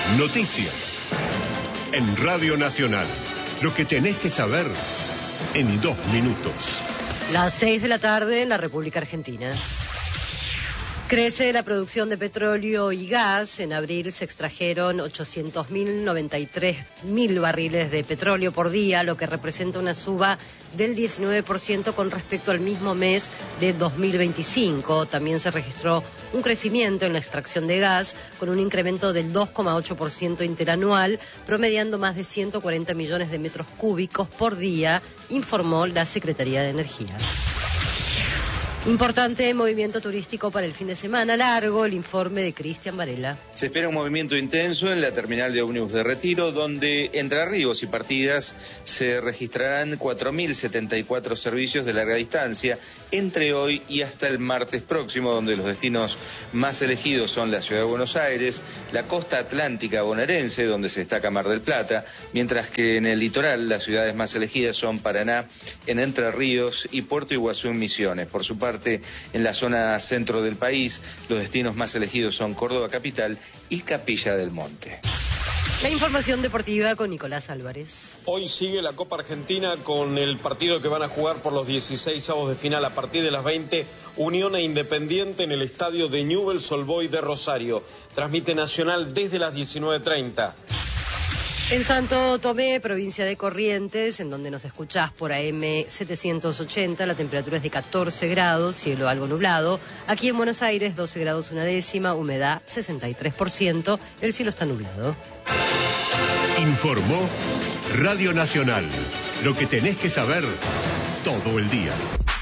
Noticias. En Radio Nacional. Lo que tenés que saber en 2 minutos. Las 6 de la tarde en la República Argentina. Crece la producción de petróleo y gas. En abril se extrajeron 800.093.000 barriles de petróleo por día, lo que representa una suba del 19% con respecto al mismo mes de 2025. También se registró un crecimiento en la extracción de gas, con un incremento del 2,8% interanual, promediando más de 140 millones de metros cúbicos por día, informó la Secretaría de Energía. Importante movimiento turístico para el fin de semana largo, el informe de Cristian Varela. Se espera un movimiento intenso en la terminal de ómnibus de Retiro, donde entre arribos y partidas se registrarán 4.074 servicios de larga distancia entre hoy y hasta el martes próximo, donde los destinos más elegidos son la ciudad de Buenos Aires, la costa atlántica bonaerense, donde se destaca Mar del Plata, mientras que en el litoral las ciudades más elegidas son Paraná, en Entre Ríos y Puerto Iguazú en Misiones. Por su parte, en la zona centro del país, los destinos más elegidos son Córdoba capital y Capilla del Monte. La información deportiva con Nicolás Álvarez. Hoy sigue la Copa Argentina con el partido que van a jugar por los 16avos de final a partir de las 20, Unión e Independiente en el estadio de Newell's Old Boys de Rosario. Transmite Nacional desde las 19:30. En Santo Tomé, provincia de Corrientes, en donde nos escuchás por AM 780, la temperatura es de 14 grados, cielo algo nublado. Aquí en Buenos Aires, 12 grados 1/10, humedad 63%, el cielo está nublado. Informó Radio Nacional. Lo que tenés que saber todo el día.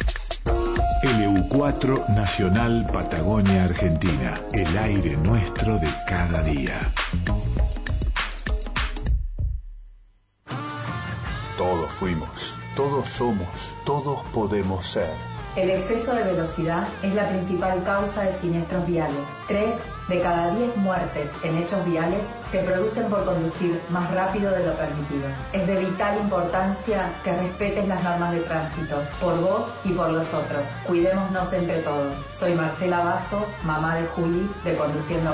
LU4 Nacional Patagonia Argentina. El aire nuestro de cada día. Todos fuimos, todos somos, todos podemos ser. El exceso de velocidad es la principal causa de siniestros viales. 3 de cada 10 muertes en hechos viales se producen por conducir más rápido de lo permitido. Es de vital importancia que respetes las normas de tránsito, por vos y por los otros. Cuidémonos entre todos. Soy Marcela Basso, mamá de Juli, de Conduciendo